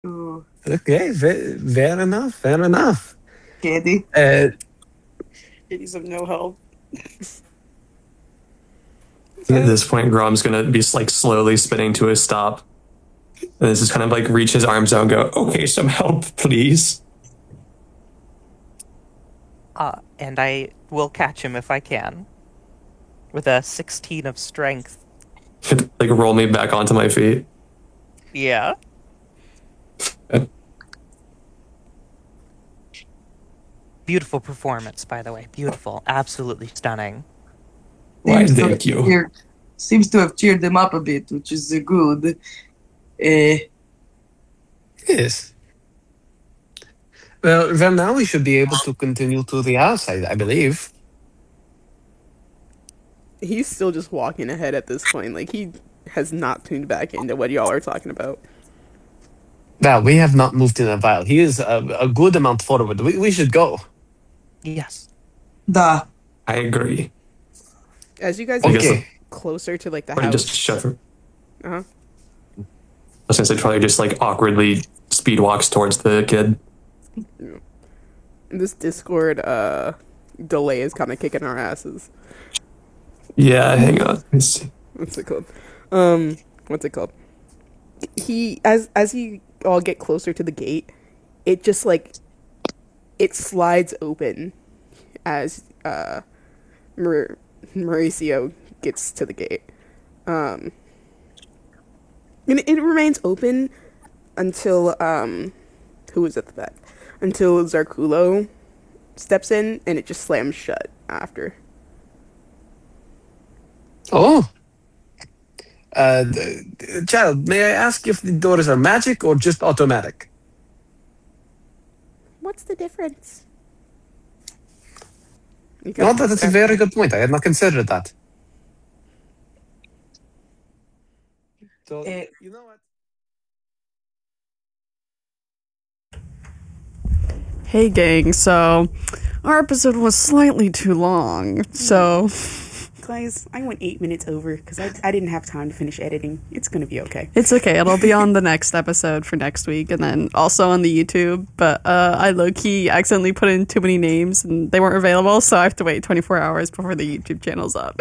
Ooh, Okay, fair enough, fair enough. candy. Uh, He's of no help. At this point, Grom's gonna be like slowly spinning to a stop. And this is kind of like reach his arms out and go, okay, some help, please. And I will catch him if I can. With a 16 of strength. Like roll me back onto my feet. Yeah. Beautiful performance, by the way. Beautiful. Absolutely stunning. Why, Seems to thank you. seems to have cheered them up a bit, which is good. yes. Well, now we should be able to continue to the outside, I believe. He's still just walking ahead at this point. Like, he has not tuned back into what y'all are talking about. Well, we have not moved in a while. He is a good amount forward. We should go. Yes. Da. I agree. As you guys I guess Okay. get closer to, like, the probably house... just shove her. Uh-huh. I was gonna say probably just like awkwardly speed walks towards the kid. This Discord, delay is kind of kicking our asses. Yeah, hang on. Let me see. What's it called? What's it called? He, as you all get closer to the gate, it just, like, it slides open as, Mauricio gets to the gate. And it remains open until, who is at the back? Until Zarkulo steps in, and it just slams shut after. Oh. Child, may I ask if the doors are magic or just automatic? What's the difference? Well, that's a very good point. I had not considered that. So, you know what? Hey gang, so our episode was slightly too long, so Guys, I went 8 minutes over because I didn't have time to finish editing. It's gonna be okay. it's okay. It'll be on the next episode for next week and then also on the YouTube. But I low-key accidentally put in too many names and they weren't available, so I have to wait 24 hours before the YouTube channel's up.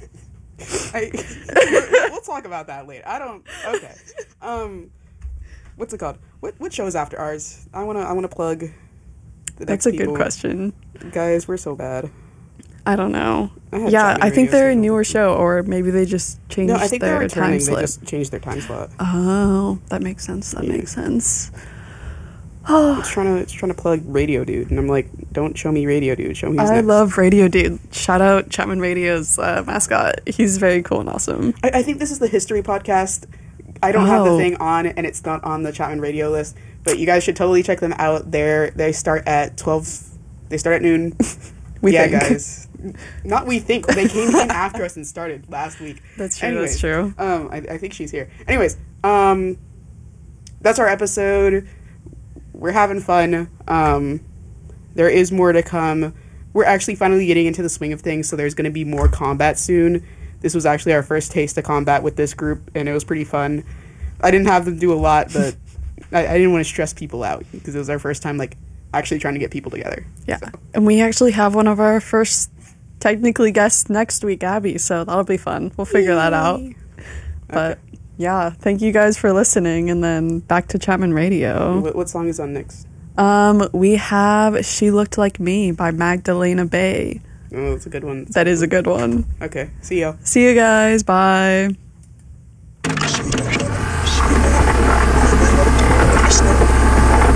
We'll talk about that later. I don't. Okay. What's it called? What show is after ours? I wanna plug. The That's next a good people. question. Guys, we're so bad. I don't know. had Yeah, Chatty I think Radio they're a signal. newer show, or maybe they just changed No, I think they're their time returning. They slot. just changed their time slot. Oh, that makes sense. That makes sense. It's trying to plug Radio Dude, and I'm like, don't show me Radio Dude. Show me. Who's I next. love Radio Dude. Shout out Chapman Radio's mascot. He's very cool and awesome. I think this is the history podcast. I don't have the Oh. thing on, and it's not on the Chapman Radio list. But you guys should totally check them out. They start at 12. They start at noon. We yeah, think. guys. Not we think. They came in after us and started last week. That's true. Anyways, That's true. I think she's here. Anyways, that's our episode. We're having fun. There is more to come. We're actually finally getting into the swing of things, so there's going to be more combat soon. This was actually our first taste of combat with this group, and it was pretty fun. I didn't have them do a lot, but I didn't want to stress people out because it was our first time, like, actually trying to get people together. Yeah. And we actually have one of our first technically guests next week, Abby, so that'll be fun. We'll figure that out. But yeah, thank you guys for listening, and then back to Chapman Radio. What song is on next? We have She Looked Like Me by Magdalena Bay. Oh, that's a good one. That is a good one. Okay, see y'all. See you guys. Bye.